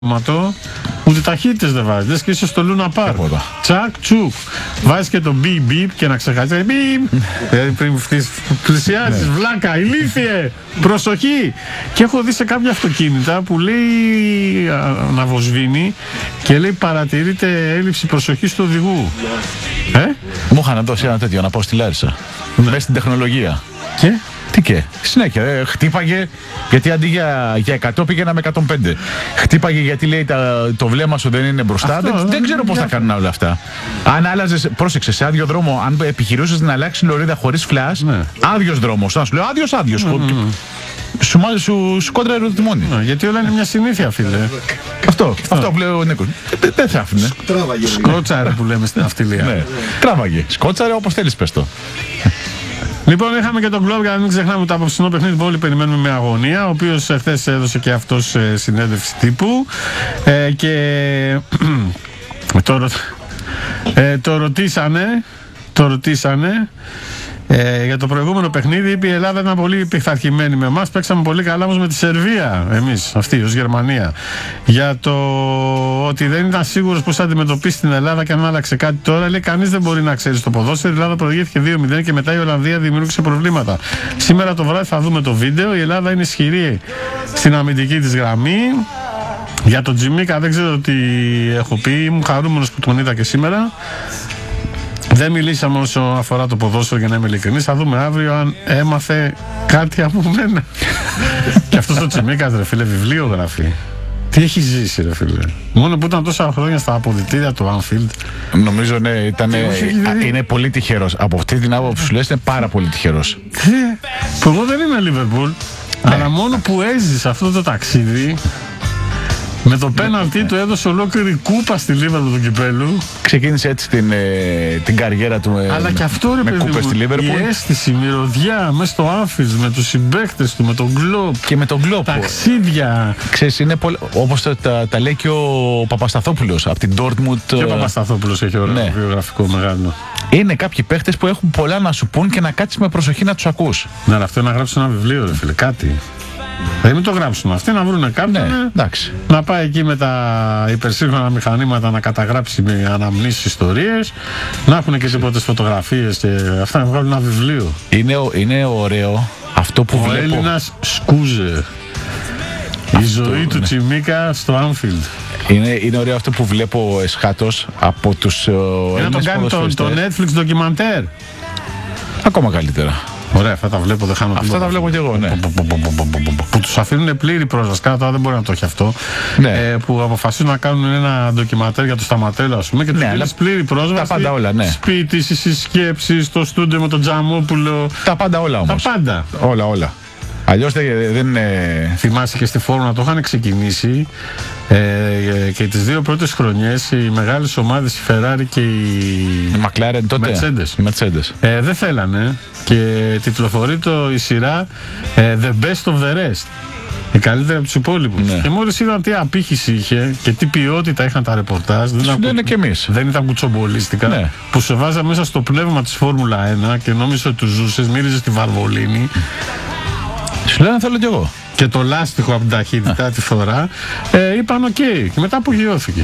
Ούτε ταχύτητες δεν βάζεις. Λες και είσαι στο Λούνα Πάρκ. Τσακ, τσουκ. Βάζεις και το μπιπ μπιπ και να ξεχάσεις. Μπιπ. Δηλαδή πριν πλησιάζεις, βλάκα, ηλίθιε. Προσοχή. Και έχω δει σε κάποια αυτοκίνητα που λέει να βοσβήνει και λέει παρατηρείται έλλειψη προσοχής του οδηγού. Μου είχαν δώσει ένα τέτοιο να πάω στη Λάρισα. Μέσα στην τεχνολογία. Και? Τι και, συνέχεια, χτύπαγε γιατί αντί για 100 πήγαινα με 105. Χτύπαγε γιατί λέει το βλέμμα σου δεν είναι μπροστά. Δεν ξέρω πώς θα κάνουν όλα αυτά. Αν άλλαζες, πρόσεξε, σε άδειο δρόμο, αν επιχειρούσες να αλλάξει λωρίδα χωρίς φλας, άδειος δρόμος. Αν σου λέω άδειος. Σου κόντραρε το τιμόνι. Γιατί όλα είναι μια συνήθεια, φίλε. Αυτό που λέει ο Νίκος. Δεν θα άφηνε. Σκότσαρε που λέμε στην αυτιλία. Τράβαγε. Σκότσαρε όπως θέλεις, πες το. Λοιπόν, είχαμε και τον Κλόπ, για να μην ξεχνάμε το απόψινό παιχνίδι που όλοι περιμένουμε με αγωνία, ο οποίος χθες έδωσε και αυτός συνέντευξη τύπου και το ρωτήσανε για το προηγούμενο παιχνίδι. Είπε η Ελλάδα ήταν πολύ πειθαρχημένη με εμάς, παίξαμε πολύ καλά όμως με τη Σερβία, εμείς αυτοί ως Γερμανία, για το ότι δεν ήταν σίγουρος πως θα αντιμετωπίσει την Ελλάδα και αν άλλαξε κάτι τώρα. Λέει κανείς δεν μπορεί να ξέρει στο ποδόσφαιρο. Η Ελλάδα προηγήθηκε 2-0 και μετά η Ολλανδία δημιούργησε προβλήματα. Σήμερα το βράδυ θα δούμε το βίντεο. Η Ελλάδα είναι ισχυρή στην αμυντική της γραμμή. Για τον Τζιμίκα δεν ξέρω τι έχω πει, ήμουν χαρούμενος που τον είδα και σήμερα. Δεν μιλήσαμε όσο αφορά το ποδόσφαιρο, για να είμαι ειλικρινής. Θα δούμε αύριο αν έμαθε κάτι από μένα. Και αυτός ο Τσιμίκας, ρε φίλε, βιβλίο γράφει. Τι έχει ζήσει, ρε φίλε. Μόνο που ήταν τόσα χρόνια στα αποδυτήρια του Anfield. Νομίζω ναι, είναι πολύ τυχερός. Από αυτή την άποψη που σου λες είναι πάρα πολύ τυχερός. Που εγώ δεν είμαι Λίβερπουλ, αλλά μόνο που έζησε αυτό το ταξίδι. Με το πέναλτι του έδωσε ολόκληρη κούπα στη Λίβερπουλ του κυπέλου. Ξεκίνησε έτσι την καριέρα του. Αλλά και αυτό, ρε παιδί μου, η αίσθηση, η μυρωδιά μέσα στο Anfield με τους συμπαίκτες του, με τον Κλόπ. Και με τον Κλόπ. Ταξίδια. Ξέρεις, είναι όπως τα λέει και ο Παπασταθόπουλος από την Dortmund. Και ο Παπασταθόπουλος έχει ωραίο βιογραφικό μεγάλο. Είναι κάποιοι παίχτες που έχουν πολλά να σου πούν και να κάτσεις με προσοχή να τους ακούς. Ναι, αλλά αυτό είναι να γράψει ένα βιβλίο, ρε φίλε, κάτι. Δηλαδή μην το γράψουν αυτοί, να βρουνε κάποιον να πάει εκεί με τα υπερσύγχρονα μηχανήματα να καταγράψει με αναμνήσεις ιστορίες, να έχουν και τίποτες φωτογραφίες και αυτά, να βγάλουν ένα βιβλίο. Είναι ωραίο αυτό που βλέπω. Ο Έλληνας Σκούζε. Η ζωή του Τσιμίκα στο Anfield. Είναι ωραίο αυτό που βλέπω εσχάτως από τους Έλληνες ποδοσφαιριστές. Το Netflix ντοκιμαντέρ. Ακόμα καλύτερα. Ωραία, αυτά τα βλέπω, δεν χάνω τίποτα. Αυτά τα βλέπω και εγώ, ναι. Που τους αφήνουν πλήρη πρόσβαση. Κάτω τώρα δεν μπορεί να το έχει αυτό. Ναι. Που αποφασίζουν να κάνουν ένα ντοκιματέρ για το Σταματέλο, ας πούμε, και τους δίνεις πλήρη πρόσβαση. Τα πάντα όλα, ναι. Σπίτι, οι συσκέψεις, το στούντιο με τον Τζαμόπουλο. Τα πάντα όλα όμως. Τα πάντα. Όλα. Αλλιώς δεν. Θυμάσαι και στη Φόρμουλα το είχαν ξεκινήσει και τις δύο πρώτες χρονιές οι μεγάλες ομάδες, η Ferrari και η McLaren τότε. Mercedes. Δεν θέλανε και τιτλοφορεί η σειρά The Best of the Rest. Οι καλύτεροι από τους υπόλοιπους. Ναι. Και μόλις είδαν τι απήχηση είχε και τι ποιότητα είχαν τα ρεπορτάζ. Δεν ήταν κουτσομπολίστικα. Ναι. Που σε βάζα μέσα στο πνεύμα της Φόρμουλα 1 και νόμιζε ότι του ζούσες, μύριζες τη βαρβολίνη. Σου λέω να θέλω κι εγώ. Και το λάστιχο από την ταχύτητα τη φορά. Είπαν οκ. Και μετά απογειώθηκε.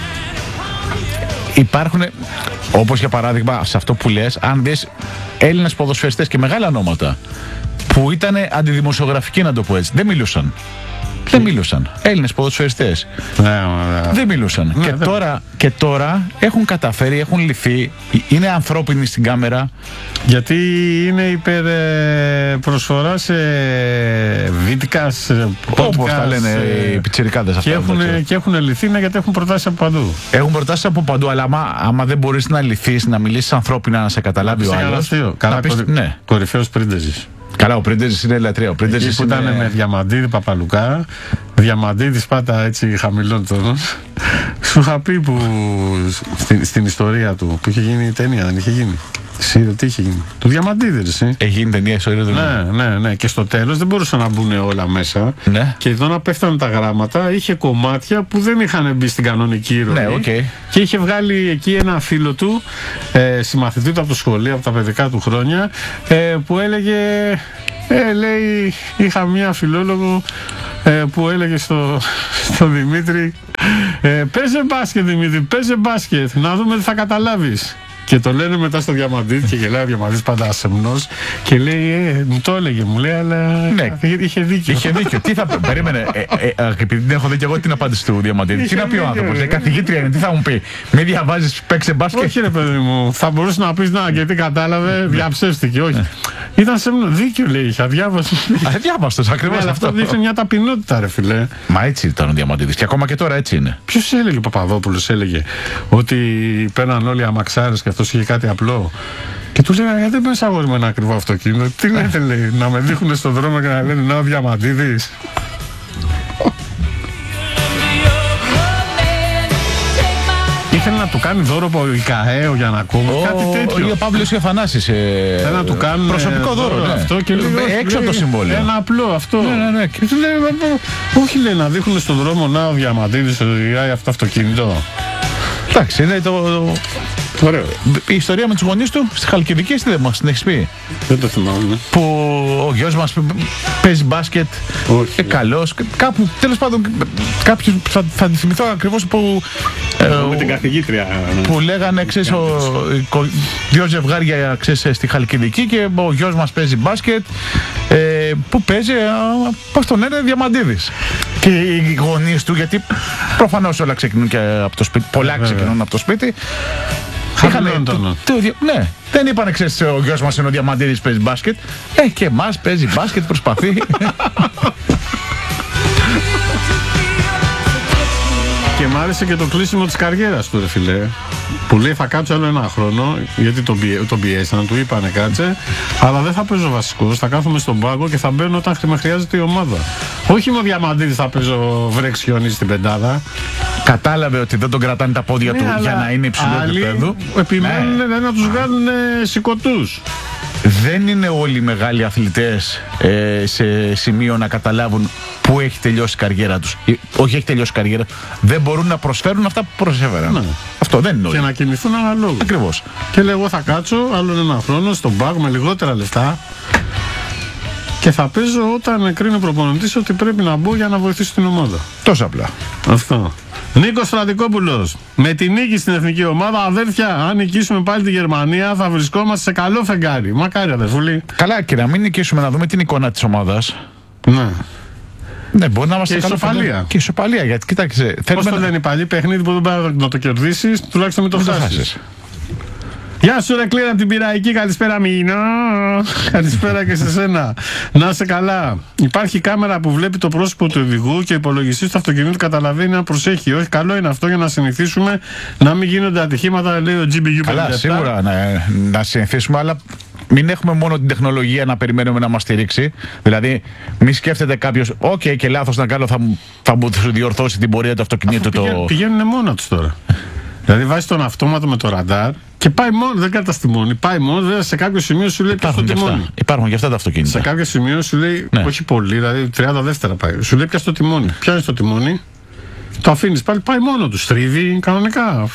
Υπάρχουν, όπως για παράδειγμα σε αυτό που λες, αν δεις Έλληνες ποδοσφαιριστές και μεγάλα ονόματα που ήταν αντιδημοσιογραφικοί, να το πω έτσι, δεν μιλούσαν. Δεν μιλούσαν. Έλληνες ποδοσφαιριστές. Δεν μιλούσαν. Και τώρα έχουν καταφέρει, έχουν λυθεί, είναι ανθρώπινοι στην κάμερα. Γιατί είναι υπερπροσφορά σε βίντικας, όπως τα λένε οι πιτσιρικάδες αυτά. Και έχουν λυθεί, γιατί έχουν προτάσεις από παντού. Έχουν προτάσεις από παντού, αλλά άμα δεν μπορείς να λυθείς, να μιλήσεις ανθρώπινα, να σε καταλάβει ο άλλος. Καλά, κορυφαίος Πρίντεζης. Καλά, ο Πρίντεζης είναι λατρεία. Ο Πρίντεζης ήταν με Διαμαντίδη Παπαλουκά. Διαμαντίδης πάντα έτσι χαμηλών τόνων. Σου είχα πει που στην ιστορία του που είχε γίνει η ταινία, δεν είχε γίνει. Τι είχε γίνει. Του Διαμαντίδη, εσύ. Έχει γίνει ταινία ιστορία του. Ναι. Και στο τέλος δεν μπορούσαν να μπουν όλα μέσα. Ναι. Και εδώ να πέφτανε τα γράμματα, είχε κομμάτια που δεν είχαν μπει στην κανονική ροή. Ναι, okay. Και είχε βγάλει εκεί ένα φίλο του, συμμαθητή του από το σχολείο, από τα παιδικά του χρόνια, που έλεγε. Λέει, είχα μια φιλόλογο που έλεγε στο Δημήτρη, παίζε μπάσκετ Δημήτρη, παίζε μπάσκετ, να δούμε τι θα καταλάβεις. Και το λένε μετά στο Διαμαντίδη και γελάει ο Διαμαντίδης πάντα ασεμνός και λέει, μου το έλεγε, μου λέει, αλλά ναι, είχε δίκιο. Είχε δίκιο. Τι θα πει, περίμενε, επειδή την έχω δει και εγώ την απάντηση του Διαμαντίδη. Τι να πει ο άνθρωπος, καθηγήτρια είναι, τι θα μου πει, μη διαβάζεις, παίξε μπάσκετ. Όχι ρε παιδί μου, θα μπορούσε να πεις, να, γιατί κατάλαβε, διαψεύστηκε, όχι. Ήταν σεμνό, δίκιο λέει, είχε αδιάβαστο. Αδιάβαστος, ακριβώς αυτό. Αυτό δείχνει μια ταπεινότητα ρε φιλέ. Μα έτσι ήταν ο Διαμαντίδης και ακόμα και τώρα έτσι είναι. Ποιος έλεγε, ο Παπαδόπουλος έλεγε, ότι παίρναν όλοι αμαξάρες και αυτός είχε κάτι απλό. Και του λέγανε, γιατί δεν πες αγόρι με ένα ακριβό αυτοκίνητο. Τι λέτε, λέει, να με δείχνουν στον δρόμο και να λένε, να ο Διαμαντίδης. Ήθελε να του κάνει δώρο από ΙΚΑΕ, ο Γιαννακόπουλος, κάτι τέτοιο. Ο Παύλος Ιωφανάσης. Θέλει να του κάνουν προσωπικό δώρο, ναι. Αυτό και λέει, έξω από το συμβόλαιο. Ένα απλό αυτό. Ναι. Και του λέει, όχι λέει, να δείχνουν στον δρόμο, να ο Διαμαντίδης οδηγάει αυτό το αυτοκίνητο. Εντάξει, είναι το. Ωραίο. Η ιστορία με τους γονείς του στη Χαλκιδική, τι δεν μας την έχεις πει? Δεν το θυμάμαι. Που ο γιος μας παίζει μπάσκετ, καλός, κάπου, τέλος πάντων, κάποιος, θα τη θυμηθώ ακριβώς που... με την καθηγήτρια. Που λέγανε, ξέρεις, δύο ζευγάρια, ξέρεις, στη Χαλκιδική και ο γιος μας παίζει μπάσκετ, που παίζει, πώς τον λένε, Διαμαντίδης. Και οι γονείς του, γιατί προφανώς όλα ξεκινούν και από το σπίτι, πολλά ξεκινούν από το σπίτι. Ναι, δεν είπανε, ξέρεις, ο γιος μας είναι ο Διαμαντίδης, παίζει μπάσκετ. Και εμάς παίζει μπάσκετ, προσπαθεί. Και μ' άρεσε και το κλείσιμο της καριέρας του ρε φιλέ. Που λέει θα κάτσω άλλο ένα χρόνο, γιατί τον πιέσαν, του είπανε κάτσε, αλλά δεν θα παίζω βασικός, θα κάθομαι στον πάγκο και θα μπαίνω όταν με χρειάζεται η ομάδα. Όχι με ο Διαμαντίδης θα παίζω βρέξει χιονί στην πεντάδα. Κατάλαβε ότι δεν τον κρατάνε τα πόδια του για να είναι υψηλό επίπεδο. Επιμένουν να τους βγάλουν σηκωτούς. Δεν είναι όλοι οι μεγάλοι αθλητές σε σημείο να καταλάβουν πού έχει τελειώσει η καριέρα τους. Όχι, έχει τελειώσει η καριέρα. Δεν μπορούν να προσφέρουν αυτά που προσέφεραν. Ναι. Αυτό δεν είναι όλοι. Και να κινηθούν αναλόγως. Ακριβώς. Και λέω, εγώ θα κάτσω άλλο ένα χρόνο στον πάγκο με λιγότερα λεφτά και θα παίζω όταν κρίνει ο προπονητής ότι πρέπει να μπω για να βοηθήσω την ομάδα. Τόσο απλά. Αυτό. Νίκος Στρατικόπουλος, με τη νίκη στην εθνική ομάδα, αδέρφια, αν νικήσουμε πάλι τη Γερμανία, θα βρισκόμαστε σε καλό φεγγάρι. Μακάρι, αδερφούλη. Καλά, και να μην νικήσουμε, να δούμε την εικόνα της ομάδας. Ναι. Ναι, μπορεί να είμαστε και ισοπαλία. Και ισοπαλία, γιατί κοίταξε. Πώς το λένε οι παλιοί, παιχνίδι που δεν πάει να το κερδίσεις, τουλάχιστον μην το χάσεις. Γεια σου ρε Κλήρα από την Πειραϊκή, καλησπέρα Μίνα. Καλησπέρα και σε σένα. Να είσαι καλά. Υπάρχει κάμερα που βλέπει το πρόσωπο του οδηγού και ο υπολογιστής του αυτοκινήτου καταλαβαίνει να προσέχει. Όχι, καλό είναι αυτό για να συνηθίσουμε να μην γίνονται ατυχήματα, λέει ο GBU. Καλά, σίγουρα να συνηθίσουμε, αλλά μην έχουμε μόνο την τεχνολογία να περιμένουμε να μας στηρίξει. Δηλαδή, μη σκέφτεται κάποιος, και λάθος να κάνω, θα μου διορθώσει την πορεία του αυτοκινήτου. Πηγαίνουν μόνα τους τώρα. Δηλαδή βάζει τον αυτόματο με το ραντάρ και πάει μόνο, δεν κρατάς τιμόνι. Πάει μόνο, δηλαδή σε κάποιο σημείο σου λέει πιάσ' το τιμόνι. Υπάρχουν και αυτά τα αυτοκίνητα. Σε κάποιο σημείο σου λέει, όχι πολύ, δηλαδή 30 δεύτερα πάει. Σου λέει πιάσ' το τιμόνι. Πιάνεις το τιμόνι, το αφήνεις πάλι, πάει μόνο του. Στρίβει κανονικά.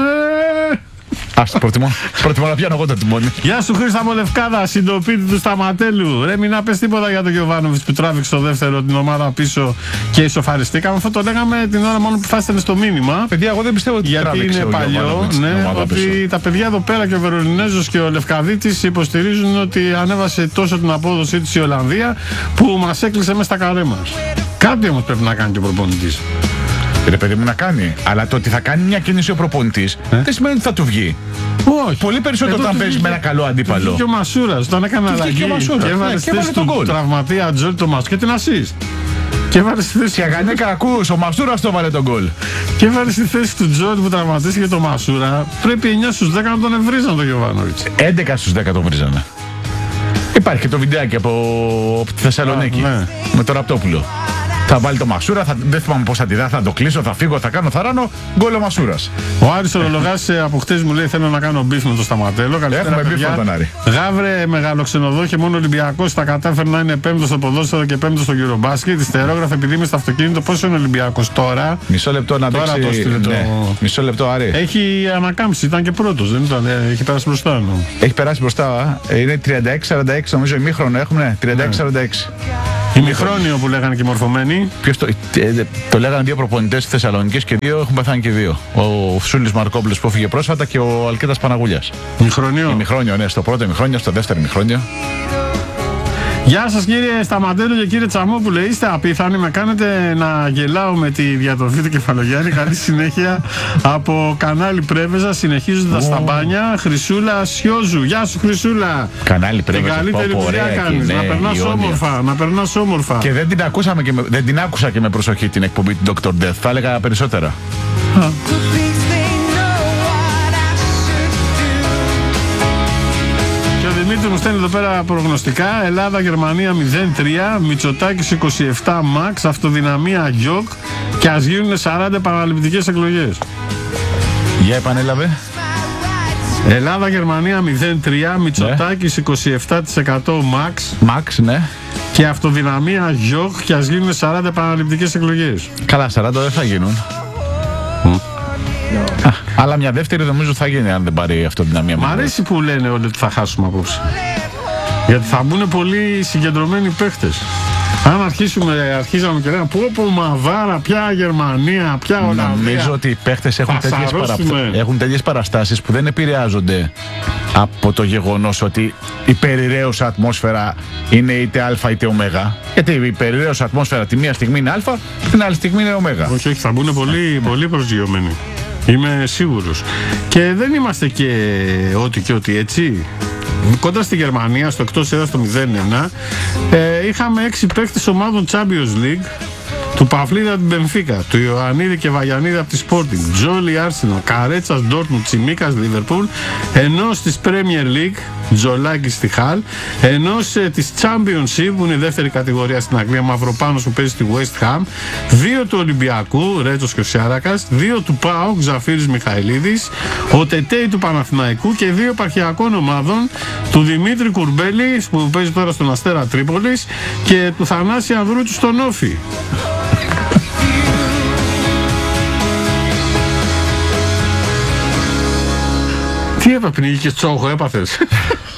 Ας προτιμώ να πιάνω εγώ το τιμόνι. Γεια σου Χρήστα από Λευκάδα, συντοπίτη του Σταματέλου. Ρε, μην πες τίποτα για τον Γιωβάνοβιτς που τράβηξε το δεύτερο την ομάδα πίσω και ισοφαριστήκαμε. Αυτό το λέγαμε την ώρα μόνο που θα έστελνε στο μήνυμα. Παιδιά, εγώ δεν πιστεύω ότι γιατί είναι παλιό. Ναι, ότι τα παιδιά εδώ πέρα και ο Βερολινέζος και ο Λευκαδίτης υποστηρίζουν ότι ανέβασε τόσο την απόδοσή της η Ολλανδία που μας έκλεισε μέσα στα καρέ μας. Κάτι όμως πρέπει να κάνει και ο προπονητής. Ρε παιδί μου, να κάνει. Αλλά το ότι θα κάνει μια κίνηση ο προπονητής δεν σημαίνει ότι θα του βγει. Όχι. Πολύ περισσότερο όταν παίζει με ένα καλό αντίπαλο. Και ο Μασούρας, όταν έκανε αλλαγή και έβαλε στη θέση του τραυματία Τζόλ το Μασούρας και την ασίστ. Και έβαλε στη θέση. Και αγανέκα ακούς, ο Μασούρας το βάλε τον γκολ. Και έβαλε στη θέση του Τζόλ που τραυματίστηκε το Μασούρα. Πρέπει 9 στους 10 να τον ευρίζαν τον Γιωβάνοβιτς. 11 στους 10 τον βρίζανε. Υπάρχει και το βιντεάκι από τη Θεσσαλονίκη με τον Ραπτόπουλο. Θα βάλει το Μασούρα, δεν θυμάμαι πώς θα τη δω, θα το κλείσω, θα φύγω, θα κάνω, θα ράνω. Γκολ ο Μασούρας. Ο Άρης Ορολογάς από χτες μου λέει: θέλω να κάνω μπιφ με το Σταματέλο. Έχουμε μπιφ με τον Άρη. Γάβρε μεγαλοξενοδόχε, μόνο Ολυμπιακός θα κατάφερε να είναι πέμπτος στο ποδόσφαιρο και πέμπτος στο Eurobasket. Ιστερόγραφε επειδή είμαι στο αυτοκίνητο. Πόσο είναι ο Ολυμπιακός τώρα? Μισό λεπτό να δείξει. Μισό λεπτό, Άρη. Έχει ανακάμψει, ήταν και πρώτος, δεν ήταν? Έχει περάσει μπροστά. Έχει περάσει μπροστά. Είναι 36-46, νομίζω ημίχρονο έχουμε. 36-46. Ημιχρόνιο που λέγανε και οι μορφωμένοι. Ποιος το λέγανε 2 προπονητές στη Θεσσαλονίκη και 2 έχουν πεθάνει και 2. Ο Φυσούλης Μαρκόπουλος που έφυγε πρόσφατα και ο Αλκέτας Παναγούλιας. Ημιχρόνιο, ναι, στο πρώτο ημιχρόνιο, στο δεύτερο ημιχρόνιο. Γεια σας κύριε Σταματέλο και κύριε Τσαμόπουλε, είστε απίθανοι, με κάνετε να γελάω με τη διατροφή του Κεφαλογιάννη. Καλή συνέχεια από κανάλι Πρέβεζα, συνεχίζοντας τα μπάνια. Χρυσούλα Σιώζου, γεια σου Χρυσούλα. Κανάλι Πρέβεζα, την καλύτερη δουλειά κάνεις, να περνάς όμορφα, να περνάς όμορφα. Και δεν την άκουσα και με προσοχή την εκπομπή του Dr. Death, θα έλεγα περισσότερα. Δημήτρη μου στέλνει εδώ πέρα προγνωστικά. Ελλάδα-Γερμανία 0-3, Μητσοτάκης 27 Μαξ, αυτοδυναμία Γιοκ και ας γίνουν 40 επαναληπτικές εκλογές. Για επανέλαβε. Ελλάδα-Γερμανία 0-3, Μητσοτάκης 27% Μαξ. Μαξ, ναι. Και αυτοδυναμία Γιοκ και ας γίνουν 40 επαναληπτικές εκλογές. Καλά, 40 δεν θα γίνουν. Αλλά μια δεύτερη νομίζω θα γίνει αν δεν πάρει αυτοδυναμία. Μ' αρέσει που λένε όλοι ότι θα χάσουμε απόψε. Γιατί θα μπουν πολύ συγκεντρωμένοι παίχτες. Αν αρχίζαμε και λέγαμε πω Μαβάρα, πια Γερμανία, πια Ολλανδία. Νομίζω ότι οι παίχτες έχουν τέτοιες παραστάσεις που δεν επηρεάζονται από το γεγονός ότι η περιραίωσα ατμόσφαιρα είναι είτε α είτε ω. Γιατί η περιραίωσα ατμόσφαιρα τη μία στιγμή είναι α, την άλλη στιγμή είναι ω. Όχι, θα μπουν πολύ προσγειωμένοι. Είμαι σίγουρος. Και δεν είμαστε και ό,τι έτσι. Κοντά στη Γερμανία, στο εκτός έδρας το 0-1, είχαμε 6 παίκτες ομάδων Champions League. Του Παυλίδα την Μπενφίκα, του Ιωαννίδη και Βαγιανίδη από τη Sporting, Τζόλι Arsenal, Καρέτσας Ντόρτμουντ, Τσιμίκας Liverpool, ενός της Premier League, Τζολάκης στη Χαλ, ενός της Championship που είναι η δεύτερη κατηγορία στην Αγγλία, Μαυροπάνος που παίζει στη West Ham, 2 του Ολυμπιακού, Ρέτσος και ο Σιάρακας, 2 του ΠΑΟΚ, Ζαφύρης Μιχαηλίδης, ο Τετέι του Παναθηναϊκού και 2 επαρχιακών ομάδων, του Δημήτρη Κουρμπέλη που παίζει τώρα στον Αστέρα Τρίπολης και του Θανάση Ανδρούτσου στον Όφη. Τι έπα, πνίγει και τσόχο έπαθες.